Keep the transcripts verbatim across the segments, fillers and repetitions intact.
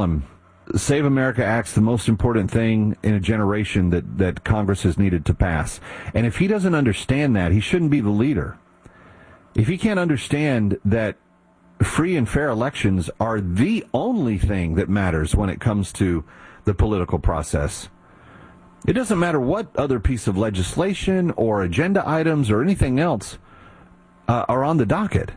one, Save America Act's the most important thing in a generation that, that Congress has needed to pass. And if he doesn't understand that, he shouldn't be the leader. If he can't understand that free and fair elections are the only thing that matters when it comes to the political process, it doesn't matter what other piece of legislation or agenda items or anything else uh, are on the docket.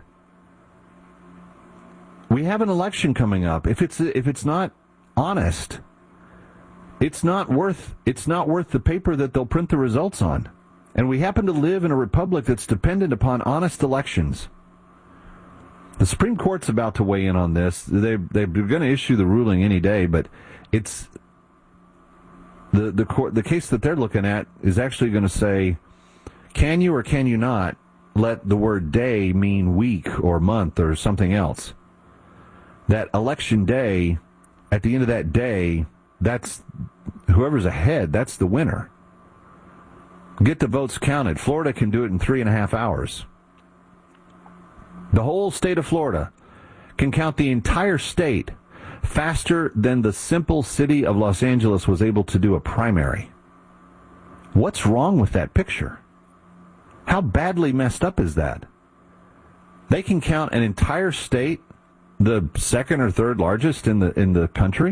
We have an election coming up. If it's if it's not honest, it's not worth it's not worth the paper that they'll print the results on. And we happen to live in a republic that's dependent upon honest elections. The Supreme Court's about to weigh in on this. They they're going to issue the ruling any day, but it's the the court the case that they're looking at is actually going to say, can you or can you not let the word day mean week or month or something else? That election day, at the end of that day, that's whoever's ahead, that's the winner. Get the votes counted. Florida can do it in three and a half hours. The whole state of Florida can count the entire state faster than the simple city of Los Angeles was able to do a primary. What's wrong with that picture? How badly messed up is that? They can count an entire state, the second or third largest in the in the country.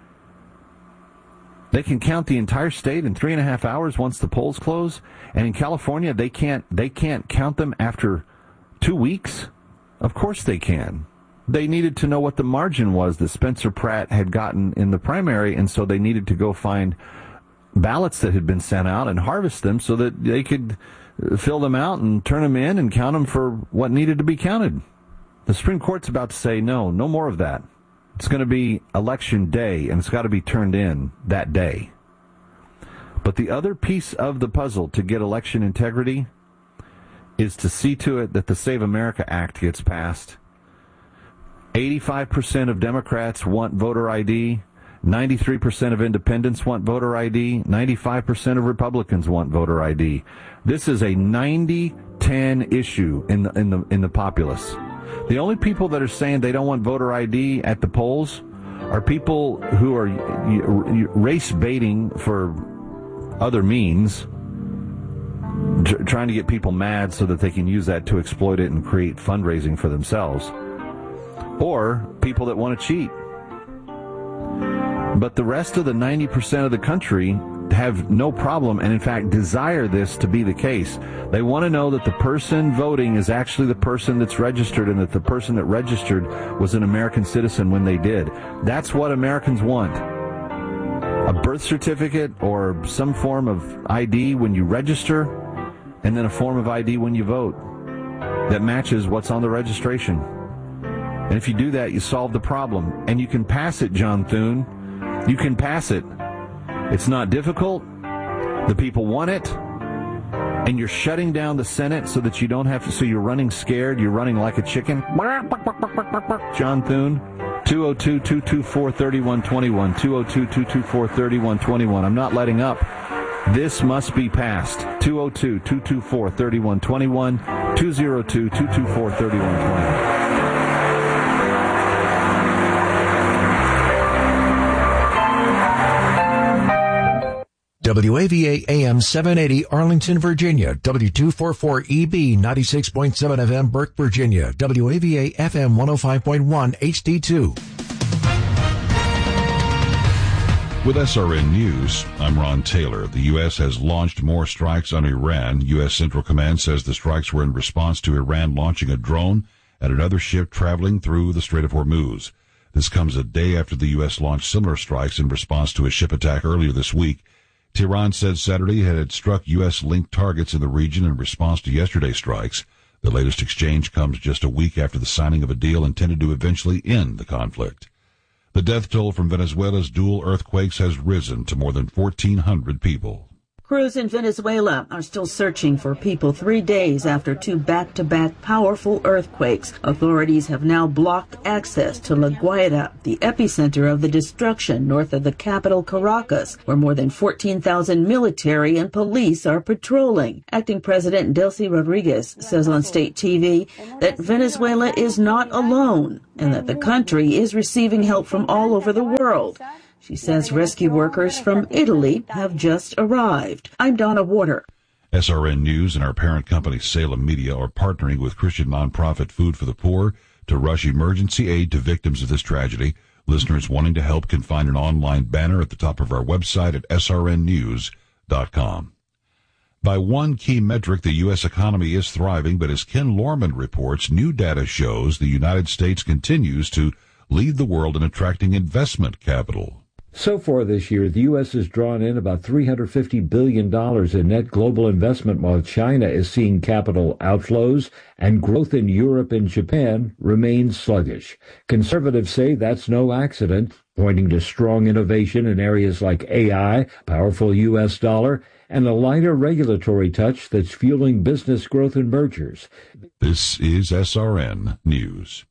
They can count the entire state in three and a half hours once the polls close. And in California, they can't they can't count them after two weeks. Of course they can. They needed to know what the margin was that Spencer Pratt had gotten in the primary, and so they needed to go find ballots that had been sent out and harvest them so that they could fill them out and turn them in and count them for what needed to be counted. The Supreme Court's about to say, no, no more of that. It's going to be election day, and it's got to be turned in that day. But the other piece of the puzzle to get election integrity is to see to it that the Save America Act gets passed. eighty-five percent of Democrats want voter I D. ninety-three percent of independents want voter I D. ninety-five percent of Republicans want voter I D. This is a ninety ten issue in the, in the, in the populace. The only people that are saying they don't want voter I D at the polls are people who are race baiting for other means, trying to get people mad so that they can use that to exploit it and create fundraising for themselves, or people that want to cheat. But the rest of the ninety percent of the country have no problem and, in fact, desire this to be the case. They want to know that the person voting is actually the person that's registered and that the person that registered was an American citizen when they did. That's what Americans want. A birth certificate or some form of I D when you register, and then a form of I D when you vote that matches what's on the registration. And if you do that, you solve the problem. And you can pass it, John Thune. You can pass it. It's not difficult. The people want it. And you're shutting down the Senate so that you don't have to, so you're running scared. You're running like a chicken. John Thune, two oh two, two two four, three one two one, two oh two, two two four, three one two one. I'm not letting up. This must be passed. two oh two, two two four, three one two one, two oh two, two two four, three one two one. W A V A A M seven eighty Arlington, Virginia. W two forty-four E B ninety-six point seven F M Burke, Virginia. W A V A F M one oh five point one H D two. With S R N News, I'm Ron Taylor. The U S has launched more strikes on Iran. U S Central Command says the strikes were in response to Iran launching a drone at another ship traveling through the Strait of Hormuz. This comes a day after the U S launched similar strikes in response to a ship attack earlier this week. Tehran said Saturday it had struck U S-linked targets in the region in response to yesterday's strikes. The latest exchange comes just a week after the signing of a deal intended to eventually end the conflict. The death toll from Venezuela's dual earthquakes has risen to more than fourteen hundred people. Crews in Venezuela are still searching for people three days after two back-to-back powerful earthquakes. Authorities have now blocked access to La Guaira, the epicenter of the destruction north of the capital Caracas, where more than fourteen thousand military and police are patrolling. Acting President Delcy Rodriguez says on state T V that Venezuela is not alone and that the country is receiving help from all over the world. She says rescue workers from Italy have just arrived. I'm Donna Warder. S R N News and our parent company Salem Media are partnering with Christian nonprofit Food for the Poor to rush emergency aid to victims of this tragedy. Listeners wanting to help can find an online banner at the top of our website at S R N news dot com. By one key metric, the U S economy is thriving, but as Ken Lorman reports, new data shows the United States continues to lead the world in attracting investment capital. So far this year, the U S has drawn in about three hundred fifty billion dollars in net global investment, while China is seeing capital outflows, and growth in Europe and Japan remains sluggish. Conservatives say that's no accident, pointing to strong innovation in areas like A I, powerful U S dollar, and a lighter regulatory touch that's fueling business growth and mergers. This is S R N News.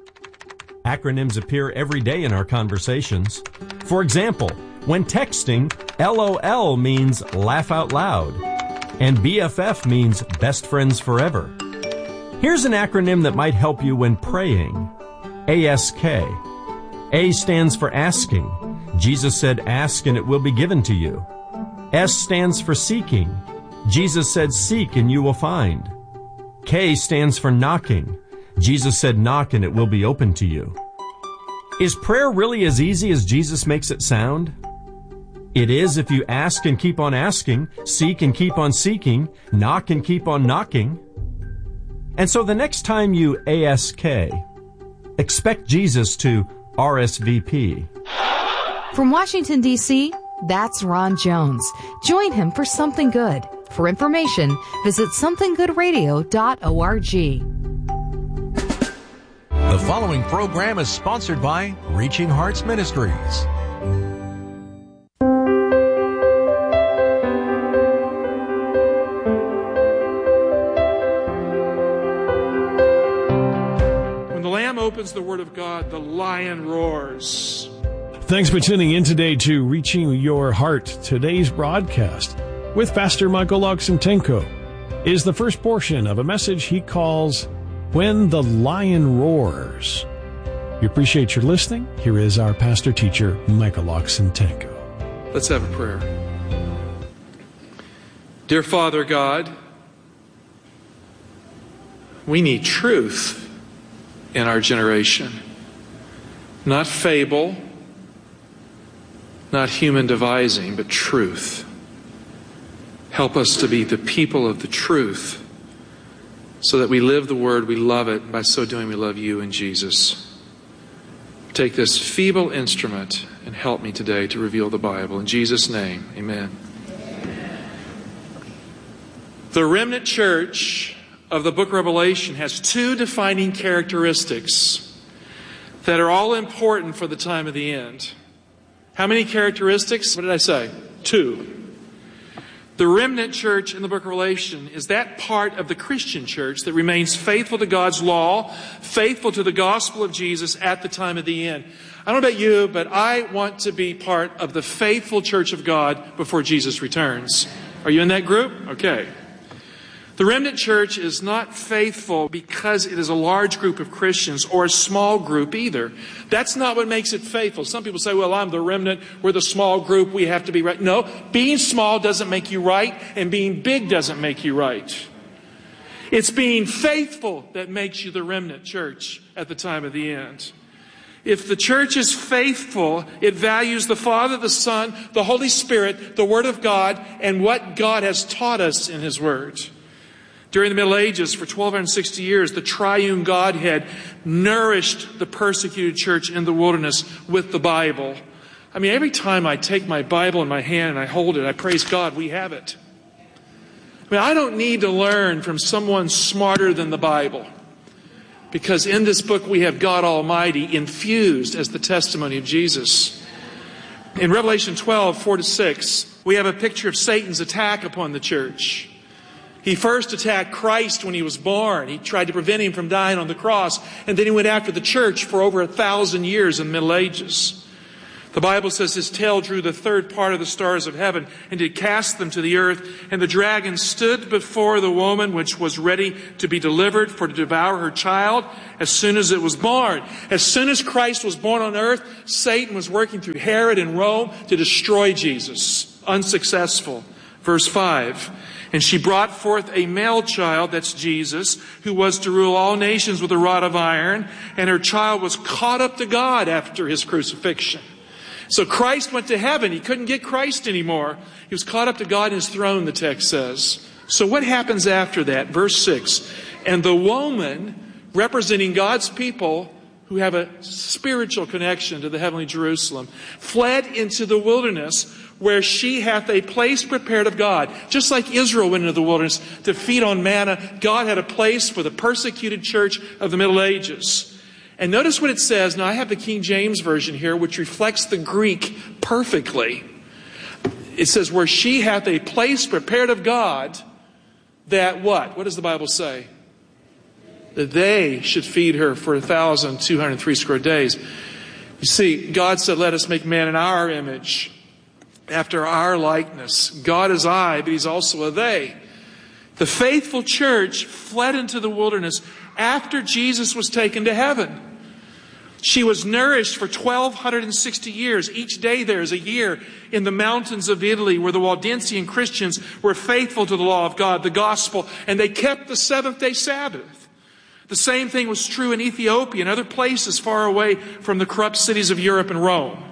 Acronyms appear every day in our conversations. For example, when texting, LOL means laugh out loud, and B F F means best friends forever. Here's an acronym that might help you when praying. A S K. A stands for asking. Jesus said, ask and it will be given to you. S stands for seeking. Jesus said, seek and you will find. K stands for knocking. Jesus said, knock and it will be open to you. Is prayer really as easy as Jesus makes it sound? It is if you ask and keep on asking, seek and keep on seeking, knock and keep on knocking. And so the next time you A S K, expect Jesus to R S V P. From Washington, D C, that's Ron Jones. Join him for Something Good. For information, visit something good radio dot org. The following program is sponsored by Reaching Hearts Ministries. When the Lamb opens the Word of God, the lion roars. Thanks for tuning in today to Reaching Your Heart. Today's broadcast with Pastor Michael Oxentenko is the first portion of a message he calls When the Lion Roars. We appreciate your listening. Here is our pastor teacher, Michael Oxentenko. Let's have a prayer. Dear Father God, we need truth in our generation. Not fable, not human devising, but truth. Help us to be the people of the truth, so that we live the Word, we love it, and by so doing we love you and Jesus. Take this feeble instrument and help me today to reveal the Bible. In Jesus' name, amen. Amen. The remnant church of the book of Revelation has two defining characteristics that are all important for the time of the end. How many characteristics? What did I say? Two. The remnant church in the book of Revelation is that part of the Christian church that remains faithful to God's law, faithful to the gospel of Jesus at the time of the end. I don't know about you, but I want to be part of the faithful church of God before Jesus returns. Are you in that group? Okay. The remnant church is not faithful because it is a large group of Christians or a small group either. That's not what makes it faithful. Some people say, well, I'm the remnant, we're the small group, we have to be right. No, being small doesn't make you right, and being big doesn't make you right. It's being faithful that makes you the remnant church at the time of the end. If the church is faithful, it values the Father, the Son, the Holy Spirit, the Word of God, and what God has taught us in His Word. During the Middle Ages, for twelve sixty years, the triune Godhead nourished the persecuted church in the wilderness with the Bible. I mean, every time I take my Bible in my hand and I hold it, I praise God, we have it. I mean, I don't need to learn from someone smarter than the Bible, because in this book we have God Almighty infused as the testimony of Jesus. In Revelation twelve, four to six, we have a picture of Satan's attack upon the church. He first attacked Christ when he was born. He tried to prevent him from dying on the cross. And then he went after the church for over a thousand years in the Middle Ages. The Bible says his tail drew the third part of the stars of heaven and did cast them to the earth. And the dragon stood before the woman which was ready to be delivered for to devour her child as soon as it was born. As soon as Christ was born on earth, Satan was working through Herod and Rome to destroy Jesus. Unsuccessful. Verse five. And she brought forth a male child, that's Jesus, who was to rule all nations with a rod of iron. And her child was caught up to God after his crucifixion. So Christ went to heaven. He couldn't get Christ anymore. He was caught up to God in his throne, the text says. So what happens after that? Verse six. And the woman, representing God's people who have a spiritual connection to the heavenly Jerusalem, fled into the wilderness where she hath a place prepared of God. Just like Israel went into the wilderness to feed on manna, God had a place for the persecuted church of the Middle Ages. And notice what it says. Now I have the King James Version here, which reflects the Greek perfectly. It says, where she hath a place prepared of God, that what? What does the Bible say? That they should feed her for a thousand two hundred three square days. You see, God said, let us make man in our image, after our likeness. God is I, but he's also a they. The faithful church fled into the wilderness after Jesus was taken to heaven. She was nourished for twelve sixty years. Each day there is a year in the mountains of Italy where the Waldensian Christians were faithful to the law of God, the gospel, and they kept the seventh day Sabbath. The same thing was true in Ethiopia and other places far away from the corrupt cities of Europe and Rome.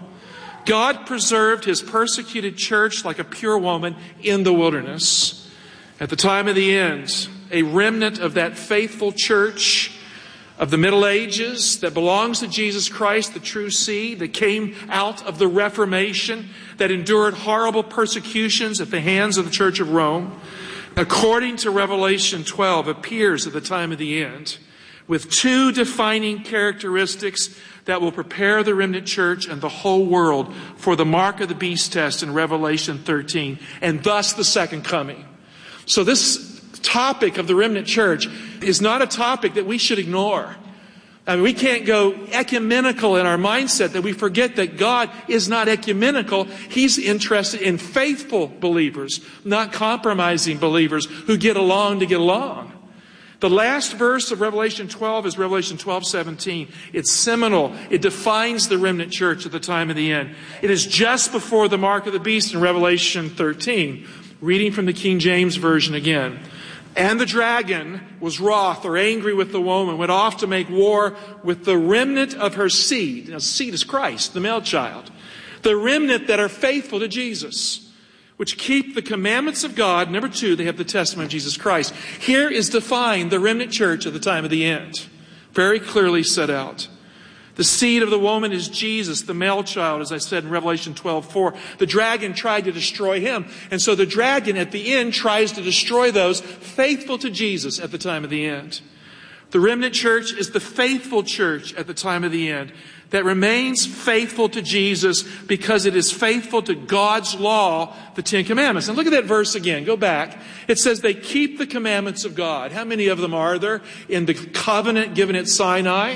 God preserved his persecuted church like a pure woman in the wilderness. At the time of the end, a remnant of that faithful church of the Middle Ages that belongs to Jesus Christ, the true seed, that came out of the Reformation, that endured horrible persecutions at the hands of the Church of Rome, according to Revelation twelve, appears at the time of the end with two defining characteristics that will prepare the remnant church and the whole world for the mark of the beast test in Revelation thirteen, and thus the second coming. So this topic of the remnant church is not a topic that we should ignore. I mean, we can't go ecumenical in our mindset that we forget that God is not ecumenical. He's interested in faithful believers, not compromising believers who get along to get along. The last verse of Revelation twelve is Revelation twelve seventeen. It's seminal. It defines the remnant church at the time of the end. It is just before the mark of the beast in Revelation thirteen. Reading from the King James Version again. And the dragon was wroth or angry with the woman, went off to make war with the remnant of her seed. Now, seed is Christ, the male child. The remnant that are faithful to Jesus, which keep the commandments of God. Number two, they have the testimony of Jesus Christ. Here is defined the remnant church at the time of the end. Very clearly set out. The seed of the woman is Jesus, the male child, as I said in Revelation twelve four. The dragon tried to destroy him. And so the dragon at the end tries to destroy those faithful to Jesus at the time of the end. The remnant church is the faithful church at the time of the end that remains faithful to Jesus because it is faithful to God's law, the Ten Commandments. And look at that verse again. Go back. It says they keep the commandments of God. How many of them are there in the covenant given at Sinai?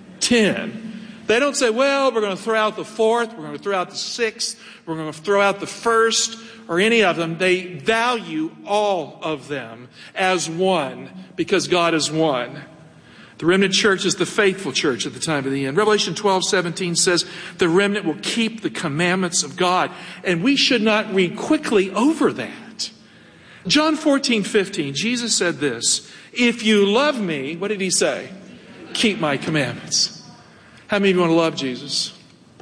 Ten. They don't say, well, we're going to throw out the fourth, we're going to throw out the sixth, we're going to throw out the first, or any of them. They value all of them as one because God is one. The remnant church is the faithful church at the time of the end. Revelation twelve seventeen says the remnant will keep the commandments of God. And we should not read quickly over that. John fourteen fifteen, Jesus said this, if you love me, what did he say? Keep my commandments. How many of you want to love Jesus?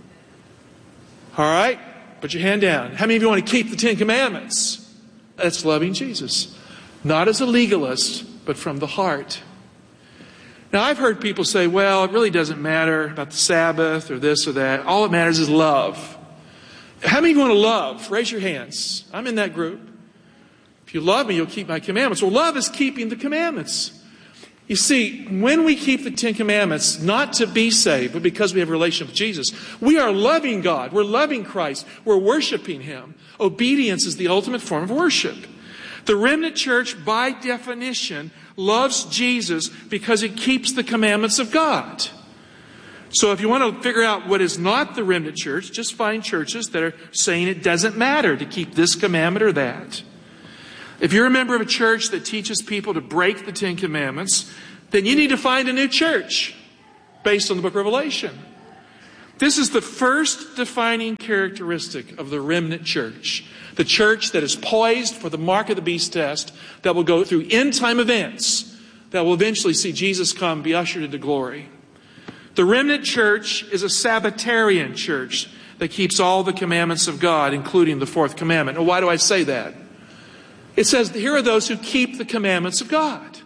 All right, put your hand down. How many of you want to keep the Ten Commandments? That's loving Jesus. Not as a legalist, but from the heart. Now, I've heard people say, well, it really doesn't matter about the Sabbath or this or that. All that matters is love. How many of you want to love? Raise your hands. I'm in that group. If you love me, you'll keep my commandments. Well, love is keeping the commandments. You see, when we keep the Ten Commandments, not to be saved, but because we have a relationship with Jesus, we are loving God. We're loving Christ. We're worshiping Him. Obedience is the ultimate form of worship. The remnant church, by definition, loves Jesus because it keeps the commandments of God. So if you want to figure out what is not the remnant church, just find churches that are saying it doesn't matter to keep this commandment or that. If you're a member of a church that teaches people to break the Ten Commandments, then you need to find a new church based on the book of Revelation. This is the first defining characteristic of the remnant church. The church that is poised for the mark of the beast test, that will go through end-time events, that will eventually see Jesus come, be ushered into glory. The remnant church is a Sabbatarian church that keeps all the commandments of God, including the fourth commandment. Now, why do I say that? It says, here are those who keep the commandments of God.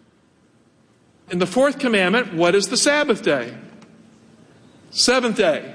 In the fourth commandment, what is the Sabbath day? Seventh day.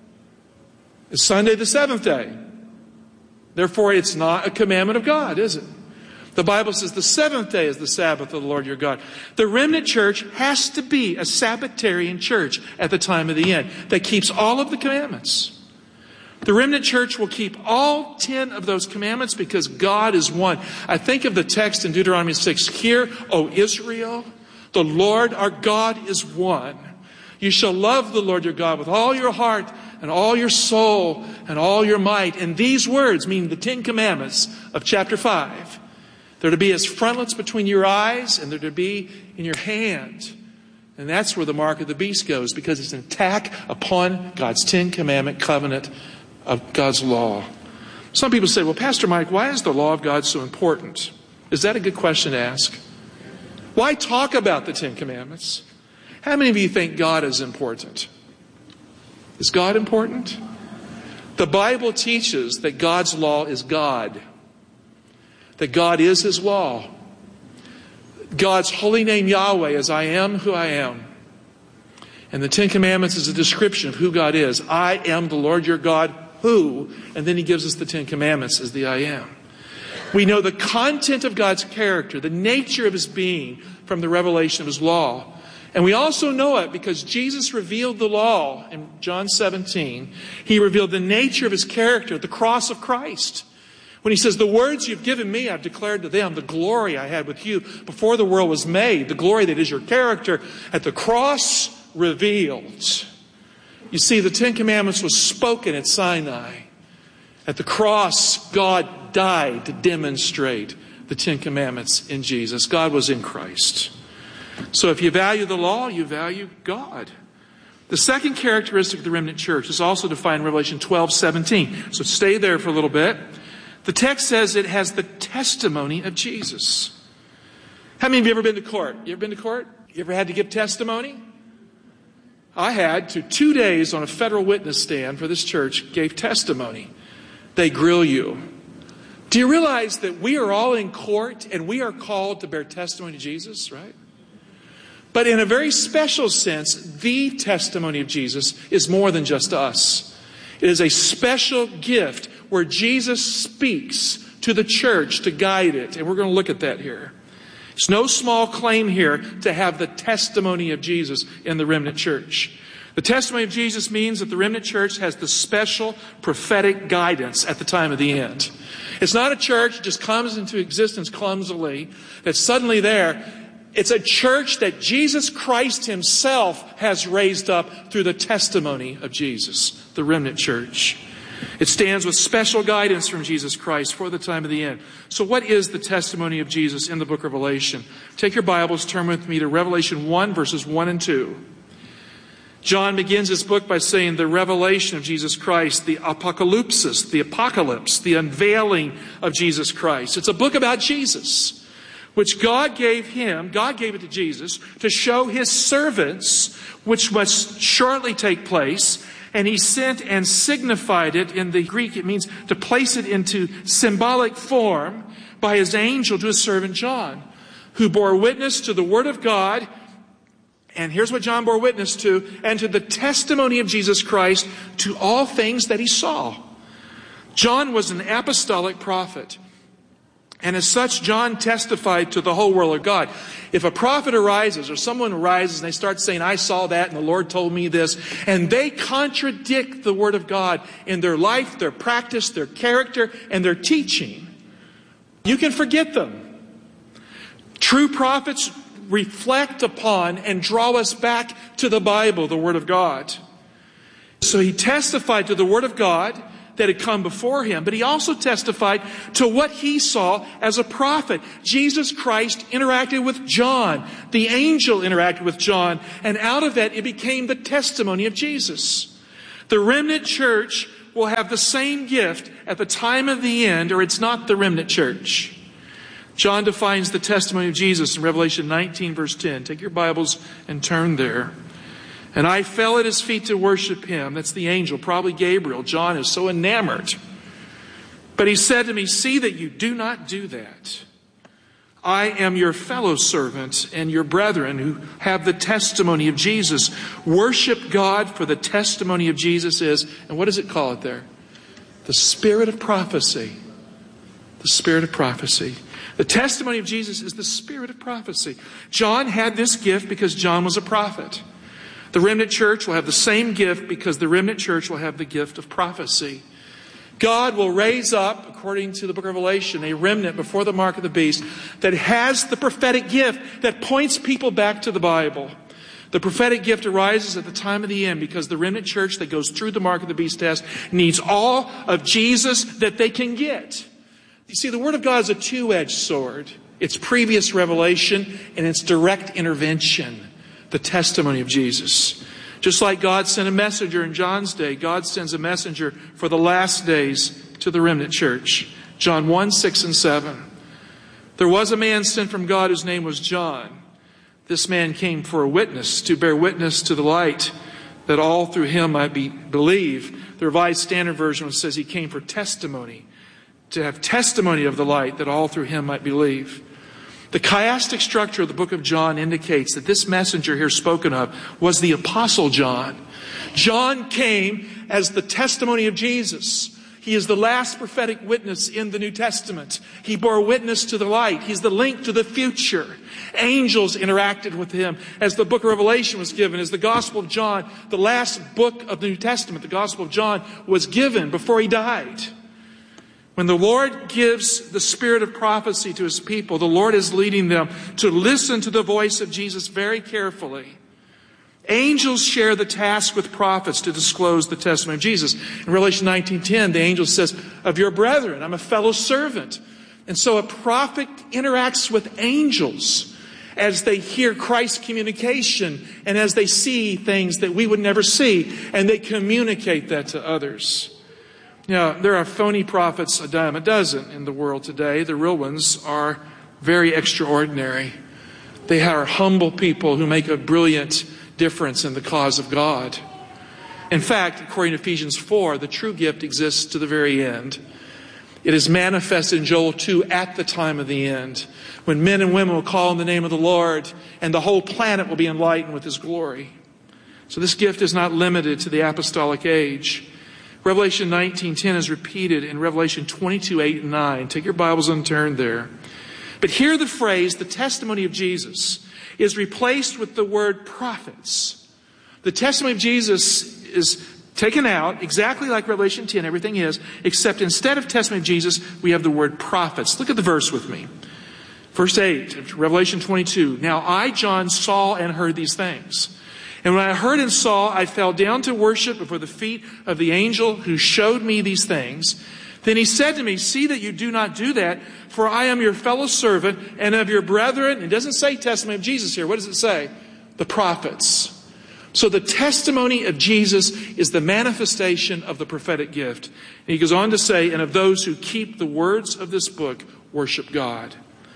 Is Sunday the seventh day? Therefore, it's not a commandment of God, is it? The Bible says the seventh day is the Sabbath of the Lord your God. The remnant church has to be a Sabbatarian church at the time of the end that keeps all of the commandments. The remnant church will keep all ten of those commandments because God is one. I think of the text in Deuteronomy six. Hear, O Israel, the Lord our God is one. You shall love the Lord your God with all your heart and all your soul and all your might. And these words mean the Ten Commandments of chapter five. They're to be as frontlets between your eyes, and they're to be in your hand. And that's where the mark of the beast goes, because it's an attack upon God's Ten Commandment covenant of God's law. Some people say, well, Pastor Mike, why is the law of God so important? Is that a good question to ask? Why talk about the Ten Commandments? How many of you think God is important? Is God important? The Bible teaches that God's law is God. That God is His law. God's holy name Yahweh is I am who I am. And the Ten Commandments is a description of who God is. I am the Lord your God who, and then He gives us the Ten Commandments as the I am. We know the content of God's character, the nature of His being from the revelation of His law. And we also know it because Jesus revealed the law in John seventeen. He revealed the nature of His character at the cross of Christ. When He says, the words you've given me, I've declared to them, the glory I had with you before the world was made, the glory that is your character at the cross revealed. You see, the Ten Commandments was spoken at Sinai. At the cross, God died to demonstrate the Ten Commandments in Jesus. God was in Christ. So if you value the law, you value God. The second characteristic of the remnant church is also defined in Revelation twelve seventeen. So stay there for a little bit. The text says it has the testimony of Jesus. How many of you have ever been to court? You ever been to court? You ever had to give testimony? I had to two days on a federal witness stand for this church, gave testimony. They grill you. Do you realize that we are all in court and we are called to bear testimony to Jesus, right? But in a very special sense, the testimony of Jesus is more than just us. It is a special gift where Jesus speaks to the church to guide it. And we're going to look at that here. It's no small claim here to have the testimony of Jesus in the remnant church. The testimony of Jesus means that the remnant church has the special prophetic guidance at the time of the end. It's not a church that just comes into existence clumsily, that's suddenly there. It's a church that Jesus Christ Himself has raised up through the testimony of Jesus, the remnant church. It stands with special guidance from Jesus Christ for the time of the end. So what is the testimony of Jesus in the book of Revelation? Take your Bibles, turn with me to Revelation one, verses one and two. John begins his book by saying the revelation of Jesus Christ, the apocalypsis, the apocalypse, the unveiling of Jesus Christ. It's a book about Jesus, which God gave Him, God gave it to Jesus, to show His servants, which must shortly take place. And He sent and signified it. In the Greek, it means to place it into symbolic form by His angel to His servant John, who bore witness to the Word of God. And here's what John bore witness to, and to the testimony of Jesus Christ, to all things that he saw. John was an apostolic prophet. And as such, John testified to the whole world of God. If a prophet arises or someone arises and they start saying, I saw that and the Lord told me this, and they contradict the Word of God in their life, their practice, their character, and their teaching, you can forget them. True prophets reflect upon and draw us back to the Bible, the Word of God. So he testified to the Word of God that had come before him, but he also testified to what he saw as a prophet. Jesus Christ interacted with John. The angel interacted with John, and out of that it became the testimony of Jesus. The remnant church will have the same gift at the time of the end, or it's not the remnant church. John defines the testimony of Jesus in Revelation nineteen, verse ten. Take your Bibles and turn there. And I fell at his feet to worship him. That's the angel, probably Gabriel. John is so enamored. But he said to me, see that you do not do that. I am your fellow servant and your brethren who have the testimony of Jesus. Worship God, for the testimony of Jesus is, and what does it call it there? The spirit of prophecy. The spirit of prophecy. The testimony of Jesus is the spirit of prophecy. John had this gift because John was a prophet. The remnant church will have the same gift because the remnant church will have the gift of prophecy. God will raise up, according to the book of Revelation, a remnant before the mark of the beast that has the prophetic gift that points people back to the Bible. The prophetic gift arises at the time of the end because the remnant church that goes through the mark of the beast test needs all of Jesus that they can get. You see, the Word of God is a two-edged sword. It's previous revelation and it's direct intervention. The testimony of Jesus. Just like God sent a messenger in John's day, God sends a messenger for the last days to the remnant church. John one, six, and seven. There was a man sent from God whose name was John. This man came for a witness, to bear witness to the light, that all through him might be believe. The Revised Standard Version says he came for testimony, to have testimony of the light, that all through him might believe. The chiastic structure of the book of John indicates that this messenger here spoken of was the Apostle John. John came as the testimony of Jesus. He is the last prophetic witness in the New Testament. He bore witness to the light. He's the link to the future. Angels interacted with him as the book of Revelation was given. As the Gospel of John, the last book of the New Testament, the Gospel of John, was given before he died. When the Lord gives the spirit of prophecy to His people, the Lord is leading them to listen to the voice of Jesus very carefully. Angels share the task with prophets to disclose the testimony of Jesus. In Revelation nineteen ten, the angel says, of your brethren, I'm a fellow servant. And so a prophet interacts with angels as they hear Christ's communication and as they see things that we would never see, and they communicate that to others. You know, there are phony prophets a dime a dozen in the world today. The real ones are very extraordinary. They are humble people who make a brilliant difference in the cause of God. In fact, according to Ephesians four, the true gift exists to the very end. It is manifested in Joel two at the time of the end, when men and women will call on the name of the Lord and the whole planet will be enlightened with His glory. So this gift is not limited to the apostolic age. Revelation nineteen ten is repeated in Revelation twenty-two, eight and nine. Take your Bibles and turn there. But here the phrase, the testimony of Jesus, is replaced with the word prophets. The testimony of Jesus is taken out, exactly like Revelation ten, everything is, except instead of testimony of Jesus, we have the word prophets. Look at the verse with me. Verse eight, Revelation twenty-two. Now I, John, saw and heard these things. And when I heard and saw, I fell down to worship before the feet of the angel who showed me these things. Then he said to me, see that you do not do that, for I am your fellow servant and of your brethren. It doesn't say testimony of Jesus here. What does it say? The prophets. So the testimony of Jesus is the manifestation of the prophetic gift. And he goes on to say, and of those who keep the words of this book, worship God.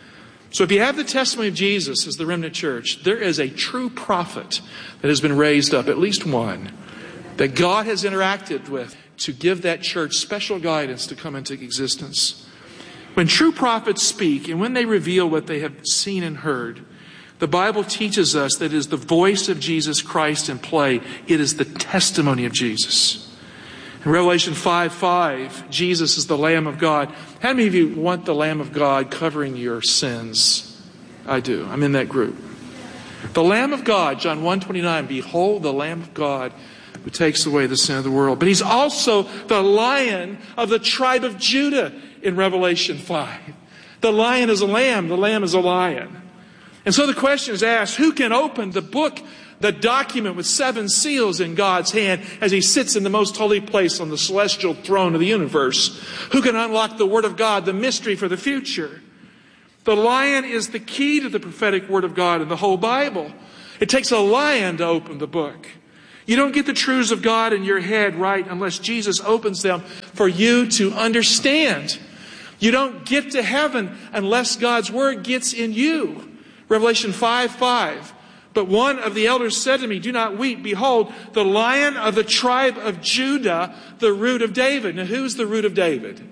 So if you have the testimony of Jesus as the remnant church, there is a true prophet that has been raised up, at least one, that God has interacted with to give that church special guidance to come into existence. When true prophets speak and when they reveal what they have seen and heard, the Bible teaches us that it is the voice of Jesus Christ in play. It is the testimony of Jesus. In Revelation five five, Jesus is the Lamb of God. How many of you want the Lamb of God covering your sins? I do. I'm in that group. The Lamb of God, John one twenty-nine, behold the Lamb of God who takes away the sin of the world. But he's also the Lion of the tribe of Judah in Revelation five. The lion is a lamb. The lamb is a lion. And so the question is asked, who can open the book, the document with seven seals in God's hand as he sits in the most holy place on the celestial throne of the universe? Who can unlock the Word of God, the mystery for the future? The lion is the key to the prophetic Word of God in the whole Bible. It takes a lion to open the book. You don't get the truths of God in your head right unless Jesus opens them for you to understand. You don't get to heaven unless God's Word gets in you. Revelation five five. But one of the elders said to me, do not weep. Behold, the Lion of the tribe of Judah, the root of David. Now, who's the root of David?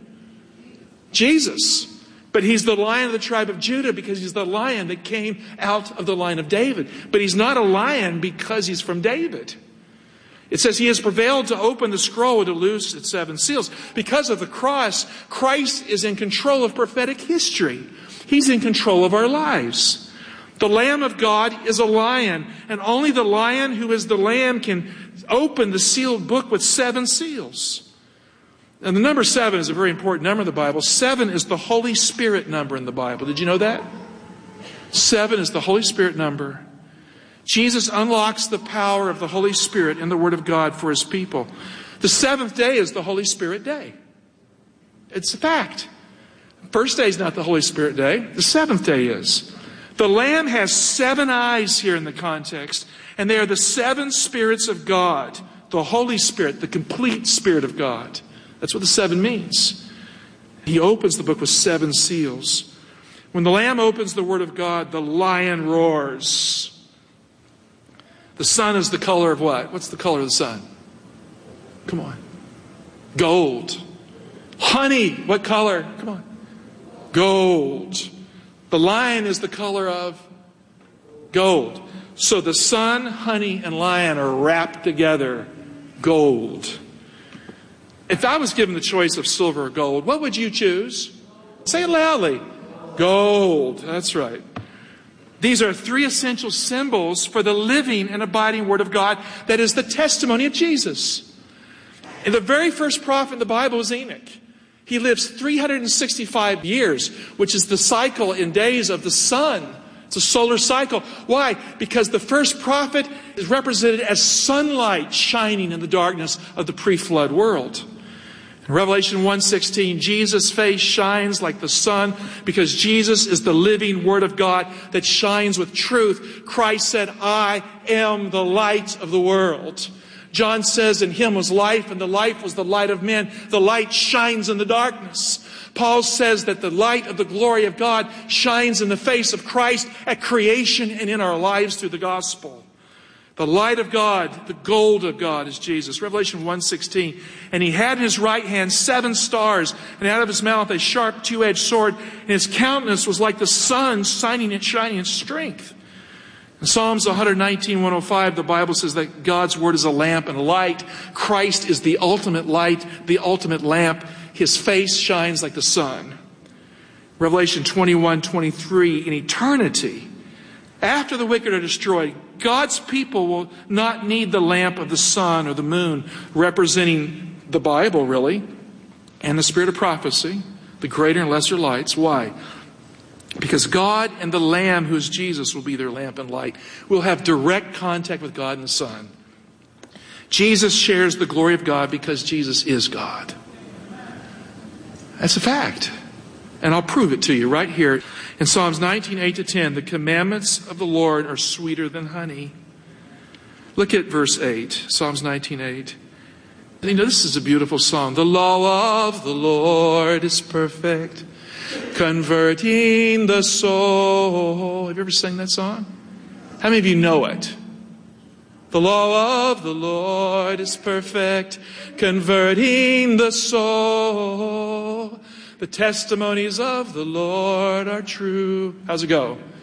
Jesus. But he's the Lion of the tribe of Judah because he's the lion that came out of the line of David. But he's not a lion because he's from David. It says he has prevailed to open the scroll and to loose its seven seals. Because of the cross, Christ is in control of prophetic history. He's in control of our lives. The Lamb of God is a lion, and only the lion who is the Lamb can open the sealed book with seven seals. And the number seven is a very important number in the Bible. Seven is the Holy Spirit number in the Bible. Did you know that? Seven is the Holy Spirit number. Jesus unlocks the power of the Holy Spirit in the Word of God for His people. The seventh day is the Holy Spirit day. It's a fact. First day is not the Holy Spirit day. The seventh day is. The Lamb has seven eyes here in the context, and they are the seven spirits of God. The Holy Spirit, the complete Spirit of God. That's what the seven means. He opens the book with seven seals. When the Lamb opens the Word of God, the lion roars. The sun is the color of what? What's the color of the sun? Come on. Gold. Honey, what color? Come on. Gold. The lion is the color of gold. So the sun, honey, and lion are wrapped together. Gold. If I was given the choice of silver or gold, what would you choose? Say it loudly. Gold. That's right. These are three essential symbols for the living and abiding Word of God that is the testimony of Jesus. And the very first prophet in the Bible is Enoch. He lives three hundred sixty-five years, which is the cycle in days of the sun. It's a solar cycle. Why? Because the first prophet is represented as sunlight shining in the darkness of the pre-flood world. In Revelation one sixteen, Jesus' face shines like the sun because Jesus is the living Word of God that shines with truth. Christ said, I am the light of the world. John says, in Him was life, and the life was the light of men. The light shines in the darkness. Paul says that the light of the glory of God shines in the face of Christ at creation and in our lives through the gospel. The light of God, the gold of God is Jesus. Revelation one sixteen. And He had in His right hand seven stars, and out of His mouth a sharp two-edged sword, and His countenance was like the sun shining and shining in strength. In Psalms one nineteen, one oh five, the Bible says that God's Word is a lamp and a light. Christ is the ultimate light, the ultimate lamp. His face shines like the sun. Revelation twenty-one, twenty-three, in eternity, after the wicked are destroyed, God's people will not need the lamp of the sun or the moon, representing the Bible, really, and the spirit of prophecy, the greater and lesser lights. Why? Because God and the Lamb, who is Jesus, will be their lamp and light. We'll have direct contact with God and the Son. Jesus shares the glory of God because Jesus is God. That's a fact. And I'll prove it to you right here. In Psalms nineteen, eight to ten, the commandments of the Lord are sweeter than honey. Look at verse eight, Psalms nineteen, eight. You know, this is a beautiful song. The law of the Lord is perfect, converting the soul. Have you ever sang that song? How many of you know it? The law of the Lord is perfect, converting the soul. The testimonies of the Lord are true. How's it go?